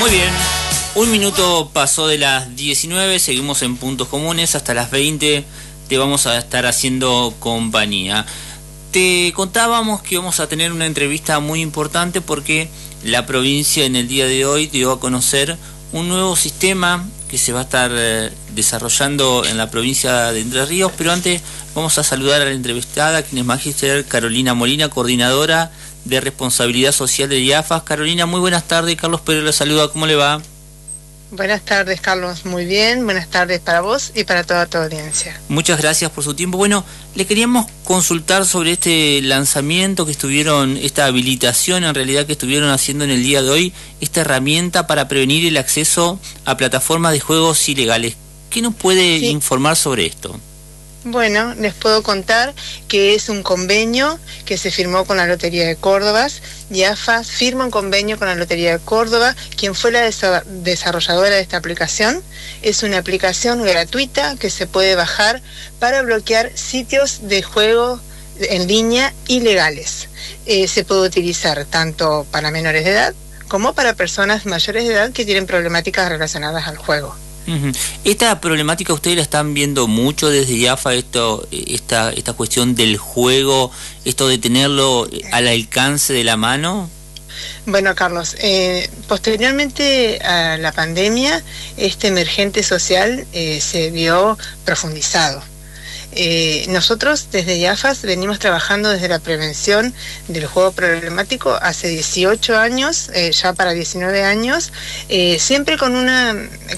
Muy bien, un minuto pasó de las 19, seguimos en Puntos Comunes, hasta las 20 te vamos a estar haciendo compañía. Te contábamos que vamos a tener una entrevista muy importante porque la provincia en el día de hoy dio a conocer un nuevo sistema que se va a estar desarrollando en la provincia de Entre Ríos, pero antes vamos a saludar a la entrevistada, quien es Magíster Carolina Molina, coordinadora de responsabilidad social de IAFAS. Carolina, muy buenas tardes. Carlos Pérez la saluda, ¿cómo le va? Buenas tardes, Carlos, muy bien. Buenas tardes para vos y para toda tu audiencia. Muchas gracias por su tiempo. Bueno, le queríamos consultar sobre este lanzamiento que estuvieron, esta habilitación en realidad que estuvieron haciendo en el día de hoy, esta herramienta para prevenir el acceso a plataformas de juegos ilegales. ¿Qué nos puede informar sobre esto? Bueno, les puedo contar que es un convenio que se firmó con la Lotería de Córdoba. IAFAS firma un convenio con la Lotería de Córdoba, quien fue la desarrolladora de esta aplicación. Es una aplicación gratuita que se puede bajar para bloquear sitios de juego en línea ilegales. Se puede utilizar tanto para menores de edad como para personas mayores de edad que tienen problemáticas relacionadas al juego. Esta problemática ustedes la están viendo mucho desde IAFA, esta cuestión del juego, esto de tenerlo al alcance de la mano. Bueno, Carlos, posteriormente a la pandemia, este emergente social se vio profundizado. Nosotros desde IAFAS venimos trabajando desde la prevención del juego problemático hace 18 años, ya para 19 años, siempre con una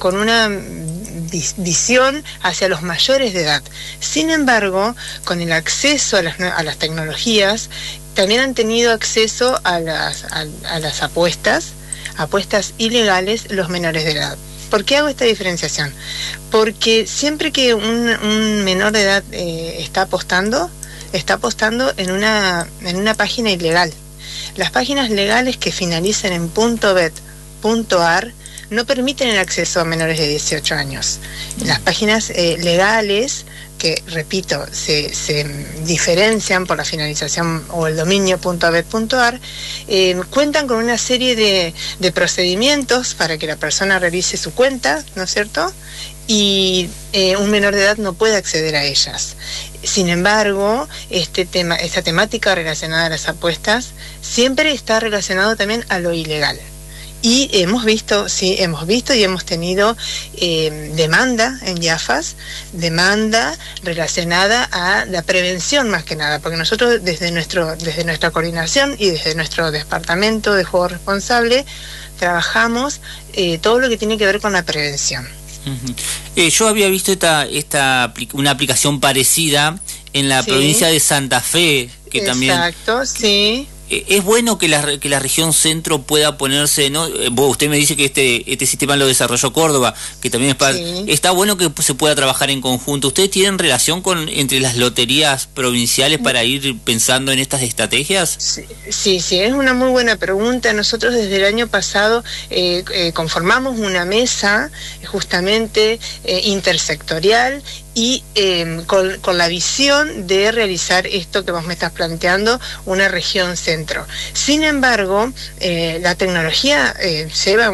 visión hacia los mayores de edad. Sin embargo, con el acceso a las tecnologías, también han tenido acceso a las apuestas ilegales los menores de edad. ¿Por qué hago esta diferenciación? Porque siempre que un menor de edad está apostando en una página ilegal. Las páginas legales que finalicen en .bet, .ar no permiten el acceso a menores de 18 años. Las páginas legales, que repito, se diferencian por la finalización o el dominio .bet.ar, cuentan con una serie de procedimientos para que la persona revise su cuenta, ¿no es cierto? Y un menor de edad no puede acceder a ellas. Sin embargo, esta temática relacionada a las apuestas siempre está relacionado también a lo ilegal. Y hemos visto y hemos tenido demanda en IAFAS, demanda relacionada a la prevención más que nada, porque nosotros desde nuestra coordinación y desde nuestro departamento de juego responsable trabajamos todo lo que tiene que ver con la prevención. Yo había visto una aplicación parecida en la provincia de Santa Fe, que también... Exacto, sí. Es bueno que la región centro pueda ponerse, ¿no? Usted me dice que este sistema lo desarrolló Córdoba, que también está bueno que se pueda trabajar en conjunto. ¿Ustedes tienen relación entre las loterías provinciales para ir pensando en estas estrategias? Sí, es una muy buena pregunta. Nosotros desde el año pasado conformamos una mesa justamente intersectorial y con la visión de realizar esto que vos me estás planteando, una región centro. Sin embargo, la tecnología lleva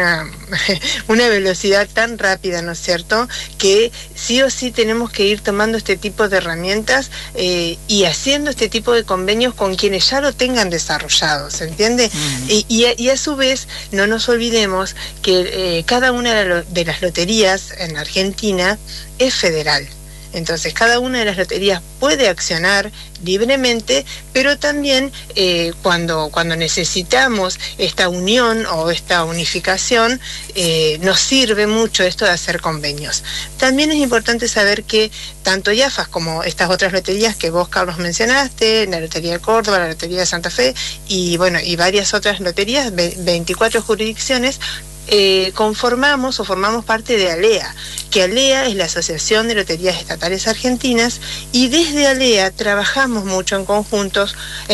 una velocidad tan rápida, ¿no es cierto?, que sí o sí tenemos que ir tomando este tipo de herramientas y haciendo este tipo de convenios con quienes ya lo tengan desarrollado, ¿se entiende? Y a su vez, no nos olvidemos que cada una de las loterías en Argentina es federal. Entonces, cada una de las loterías puede accionar libremente, pero también cuando necesitamos esta unión o esta unificación, nos sirve mucho esto de hacer convenios. También es importante saber que tanto IAFAS como estas otras loterías que vos, Carlos, mencionaste, la Lotería de Córdoba, la Lotería de Santa Fe y varias otras loterías, 24 jurisdicciones, conformamos o formamos parte de ALEA, que ALEA es la Asociación de Loterías Estatales Argentinas, y desde ALEA trabajamos mucho en conjunto,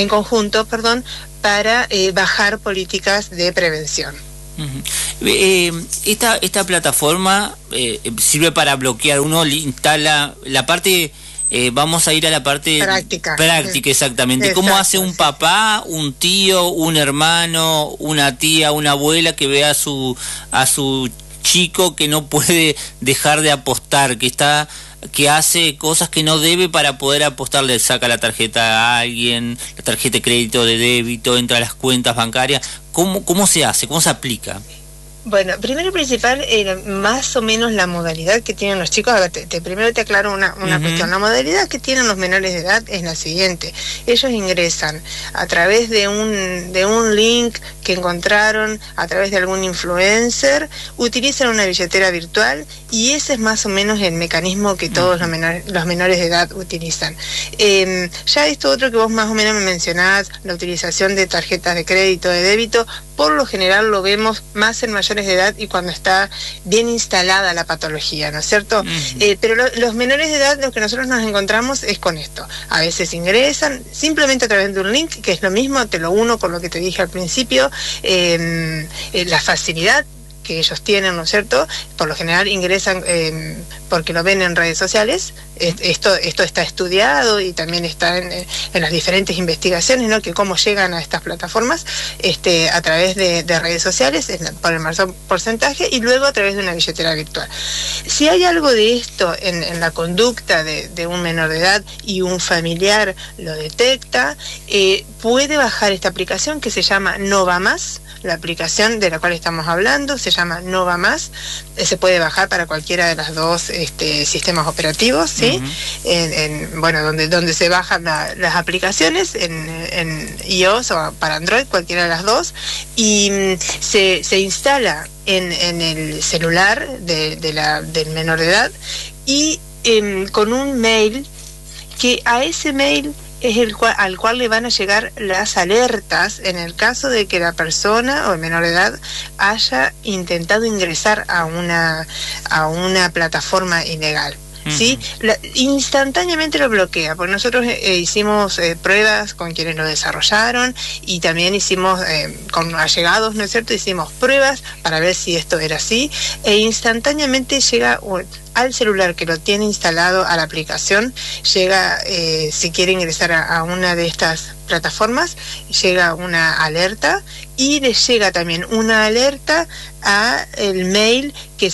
para bajar políticas de prevención. Esta plataforma sirve para bloquear, uno instala la parte vamos a ir a la parte práctica exactamente. Exacto, ¿Cómo hace un papá, un tío, un hermano, una tía, una abuela que ve a su chico que no puede dejar de apostar, que hace cosas que no debe para poder apostar? Le saca la tarjeta a alguien, la tarjeta de crédito, de débito, entra a las cuentas bancarias? ¿Cómo se hace? ¿Cómo se aplica? Bueno, primero y principal, más o menos la modalidad que tienen los chicos. Primero te aclaro una cuestión. La modalidad que tienen los menores de edad es la siguiente. Ellos ingresan a través de un link que encontraron a través de algún influencer, utilizan una billetera virtual y ese es más o menos el mecanismo que todos los menores de edad utilizan. Ya esto otro que vos más o menos me mencionás, la utilización de tarjetas de crédito, de débito, por lo general lo vemos más en mayores de edad y cuando está bien instalada la patología, ¿no es cierto? Pero los menores de edad, lo que nosotros nos encontramos es con esto. A veces ingresan simplemente a través de un link, que es lo mismo, te lo uno con lo que te dije al principio, la facilidad que ellos tienen, ¿no es cierto? Por lo general ingresan porque lo ven en redes sociales. Esto está estudiado y también está en las diferentes investigaciones, ¿no? Que cómo llegan a estas plataformas a través de redes sociales por el mayor porcentaje y luego a través de una billetera virtual. Si hay algo de esto en la conducta de un menor de edad y un familiar lo detecta, puede bajar esta aplicación que se llama No Va Más. La aplicación de la cual estamos hablando se llama No Va Más. Se puede bajar para cualquiera de las dos sistemas operativos, ¿sí? Bueno, donde se bajan las aplicaciones, en iOS o para Android, cualquiera de las dos, y se instala en el celular del menor de edad y con un mail, que a ese mail es al cual le van a llegar las alertas en el caso de que la persona o el menor de edad haya intentado ingresar a una plataforma ilegal. ¿Sí? Instantáneamente lo bloquea, porque nosotros hicimos pruebas con quienes lo desarrollaron y también hicimos con allegados, ¿no es cierto? Hicimos pruebas para ver si esto era así e instantáneamente llega al celular que lo tiene instalado a la aplicación, llega, si quiere ingresar a una de estas plataformas, llega una alerta y le llega también una alerta a el mail que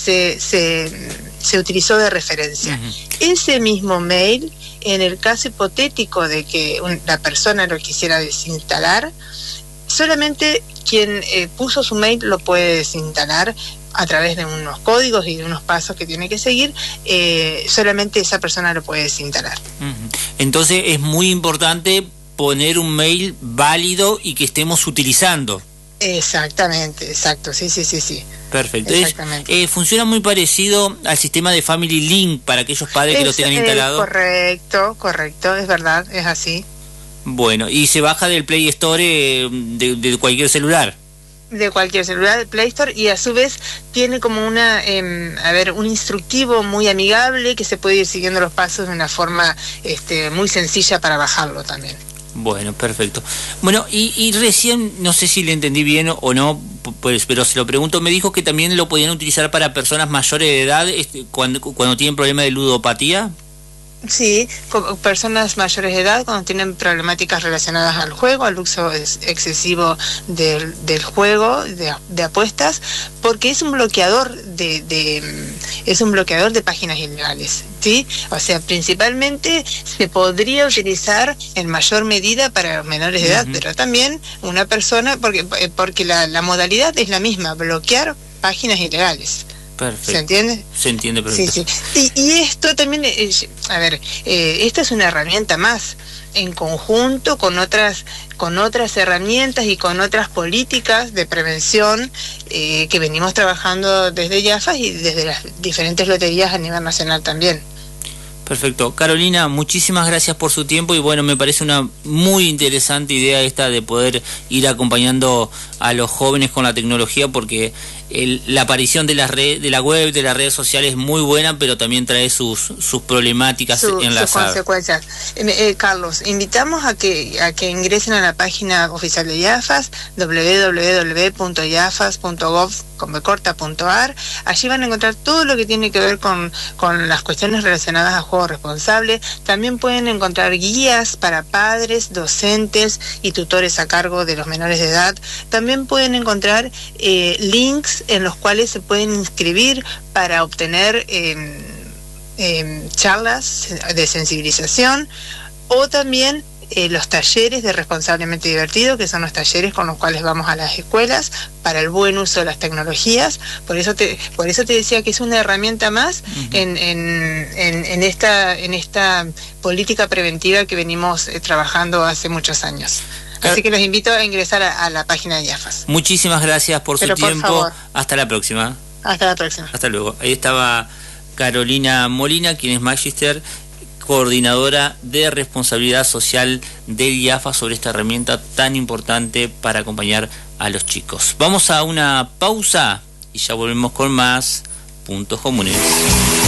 se utilizó de referencia. Ese mismo mail, en el caso hipotético de que la persona lo quisiera desinstalar, solamente quien puso su mail lo puede desinstalar a través de unos códigos y de unos pasos que tiene que seguir. Solamente esa persona lo puede desinstalar. Entonces es muy importante poner un mail válido y que estemos utilizando. Exactamente, exacto, sí. Perfecto. Funciona muy parecido al sistema de Family Link para aquellos padres que lo tengan instalado. Correcto, es verdad, es así. Bueno, y se baja del Play Store de cualquier celular. De cualquier celular, del Play Store, y a su vez tiene como un instructivo muy amigable que se puede ir siguiendo los pasos de una forma muy sencilla para bajarlo también. Bueno, perfecto. Bueno, y recién, no sé si le entendí bien o no, pues, pero se lo pregunto, me dijo que también lo podían utilizar para personas mayores de edad cuando tienen problema de ludopatía. Sí, personas mayores de edad cuando tienen problemáticas relacionadas al juego, al uso excesivo del juego, de apuestas, porque es un bloqueador de páginas ilegales, ¿sí? O sea, principalmente se podría utilizar en mayor medida para los menores de edad, pero también una persona, porque la modalidad es la misma, bloquear páginas ilegales. Perfecto. ¿Se entiende? Se entiende perfecto. Sí. Y esto también, esta es una herramienta más en conjunto con otras herramientas y con otras políticas de prevención que venimos trabajando desde IAFAS y desde las diferentes loterías a nivel nacional también. Perfecto. Carolina, muchísimas gracias por su tiempo y bueno, me parece una muy interesante idea esta de poder ir acompañando a los jóvenes con la tecnología, porque la aparición de la web, de las redes sociales es muy buena, pero también trae sus problemáticas enlazadas. Sus consecuencias. Carlos, invitamos a que ingresen a la página oficial de IAFAS, www.iafas.gov.ar. Allí van a encontrar todo lo que tiene que ver con las cuestiones relacionadas a juegos juego responsable. También pueden encontrar guías para padres, docentes y tutores a cargo de los menores de edad. También pueden encontrar links en los cuales se pueden inscribir para obtener charlas de sensibilización, o también los talleres de Responsablemente Divertido, que son los talleres con los cuales vamos a las escuelas para el buen uso de las tecnologías. Por eso te decía que es una herramienta más en esta política preventiva que venimos trabajando hace muchos años. Así que los invito a ingresar a la página de IAFAS. Muchísimas gracias por su tiempo. Favor. Hasta la próxima. Hasta la próxima. Hasta luego. Ahí estaba Carolina Molina, quien es Magister, coordinadora de responsabilidad social del IAFAS, sobre esta herramienta tan importante para acompañar a los chicos. Vamos a una pausa y ya volvemos con más Puntos Comunes.